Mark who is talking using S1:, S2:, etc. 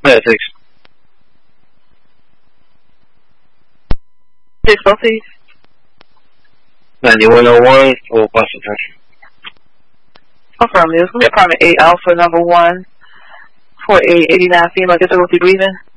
S1: Yeah, 6.
S2: 6, both please.
S1: 9101 for Washington.
S2: Confirm this. Apartment 8 Alpha number 1, 4889 female difficulty breathing.